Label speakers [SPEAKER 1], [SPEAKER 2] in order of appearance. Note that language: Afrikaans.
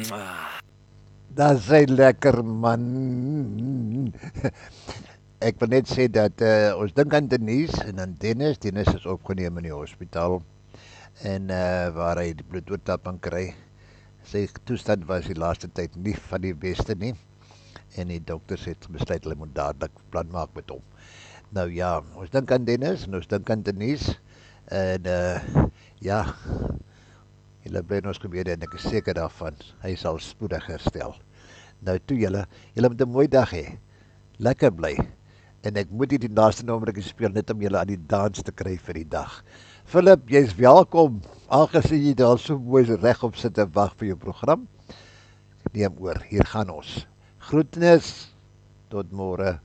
[SPEAKER 1] Dat is hy lekker man. Ek wil net sê dat ons dink aan Denise en aan Dennis. Dennis is opgeneem in die hospitaal en waar hy die bloedoortapping kry. Sy toestand was die laaste tyd nie van die beste nie en die dokters het besluit hulle moet dadelik plan maak met hom. Nou ja, ons dink aan Dennis en ons dink aan Denise en ja, julle bly in ons gebede en ek is seker daarvan hy sal spoedig herstel. Nou toe julle moet 'n mooi dag hê. Lekker bly. En ek moet hier die laaste nommertjie speel net om julle aan die dans te kry vir die dag. Philip, jy's welkom. Aangesien jy daar so mooi regop sit en wag vir jou program. Neem oor. Hier gaan ons. Groetnis. Tot môre.